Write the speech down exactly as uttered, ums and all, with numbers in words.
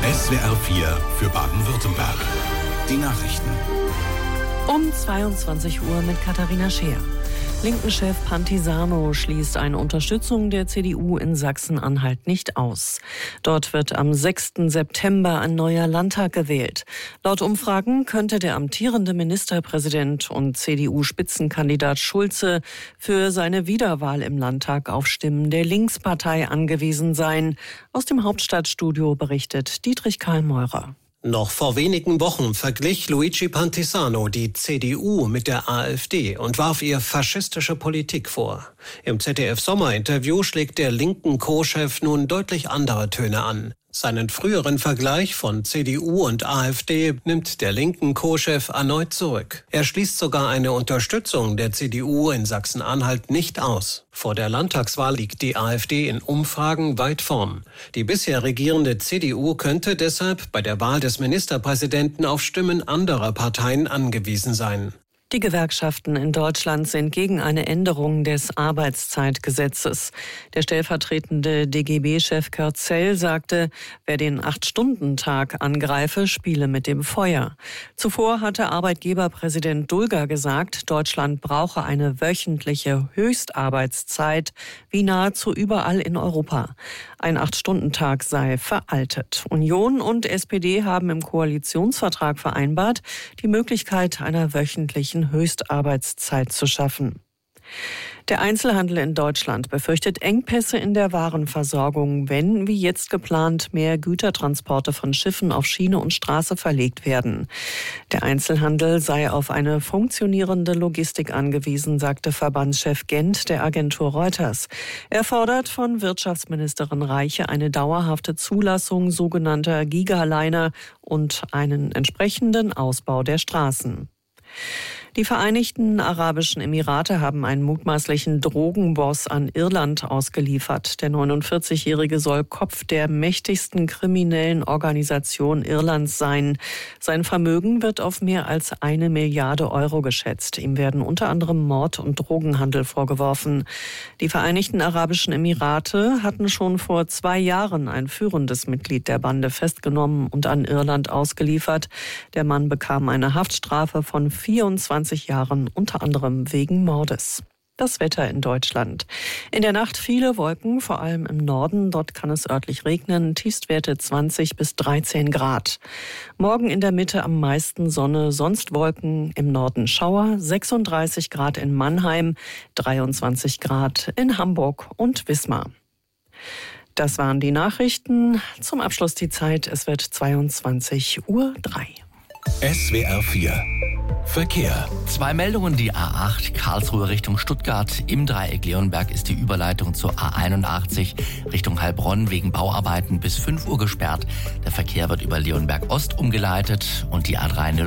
S W R vier für Baden-Württemberg. Die Nachrichten. Um zweiundzwanzig Uhr mit Katharina Scheer. Linken-Chef Pantisano schließt eine Unterstützung der C D U in Sachsen-Anhalt nicht aus. Dort wird am sechsten September ein neuer Landtag gewählt. Laut Umfragen könnte der amtierende Ministerpräsident und C D U-Spitzenkandidat Schulze für seine Wiederwahl im Landtag auf Stimmen der Linkspartei angewiesen sein. Aus dem Hauptstadtstudio berichtet Dietrich Karl Meurer. Noch vor wenigen Wochen verglich Luigi Pantisano die C D U mit der AfD und warf ihr faschistische Politik vor. Im Z D F-Sommerinterview schlägt der linken Co-Chef nun deutlich andere Töne an. Seinen früheren Vergleich von C D U und AfD nimmt der linken Co-Chef erneut zurück. Er schließt sogar eine Unterstützung der C D U in Sachsen-Anhalt nicht aus. Vor der Landtagswahl liegt die AfD in Umfragen weit vorn. Die bisher regierende C D U könnte deshalb bei der Wahl des Ministerpräsidenten auf Stimmen anderer Parteien angewiesen sein. Die Gewerkschaften in Deutschland sind gegen eine Änderung des Arbeitszeitgesetzes. Der stellvertretende D G B-Chef Kurt Zell sagte, wer den Acht-Stunden-Tag angreife, spiele mit dem Feuer. Zuvor hatte Arbeitgeberpräsident Dulger gesagt, Deutschland brauche eine wöchentliche Höchstarbeitszeit, wie nahezu überall in Europa. Ein Acht-Stunden-Tag sei veraltet. Union und S P D haben im Koalitionsvertrag vereinbart, die Möglichkeit einer wöchentlichen Höchstarbeitszeit zu schaffen. Der Einzelhandel in Deutschland befürchtet Engpässe in der Warenversorgung, wenn, wie jetzt geplant, mehr Gütertransporte von Schiffen auf Schiene und Straße verlegt werden. Der Einzelhandel sei auf eine funktionierende Logistik angewiesen, sagte Verbandschef Gent der Agentur Reuters. Er fordert von Wirtschaftsministerin Reiche eine dauerhafte Zulassung sogenannter Gigaliner und einen entsprechenden Ausbau der Straßen. Die Vereinigten Arabischen Emirate haben einen mutmaßlichen Drogenboss an Irland ausgeliefert. Der neunundvierzigjährige soll Kopf der mächtigsten kriminellen Organisation Irlands sein. Sein Vermögen wird auf mehr als eine Milliarde Euro geschätzt. Ihm werden unter anderem Mord und Drogenhandel vorgeworfen. Die Vereinigten Arabischen Emirate hatten schon vor zwei Jahren ein führendes Mitglied der Bande festgenommen und an Irland ausgeliefert. Der Mann bekam eine Haftstrafe von vierundzwanzig Jahren, unter anderem wegen Mordes. Das Wetter in Deutschland. In der Nacht viele Wolken, vor allem im Norden. Dort kann es örtlich regnen. Tiefstwerte zwanzig bis dreizehn Grad. Morgen in der Mitte am meisten Sonne, sonst Wolken. Im Norden Schauer. sechsunddreißig Grad in Mannheim, dreiundzwanzig Grad in Hamburg und Wismar. Das waren die Nachrichten. Zum Abschluss die Zeit. Es wird zweiundzwanzig Uhr drei. S W R vier Verkehr. Zwei Meldungen, die A acht Karlsruhe Richtung Stuttgart. Im Dreieck Leonberg ist die Überleitung zur A einundachtzig Richtung Heilbronn wegen Bauarbeiten bis fünf Uhr gesperrt. Der Verkehr wird über Leonberg Ost umgeleitet und die A drei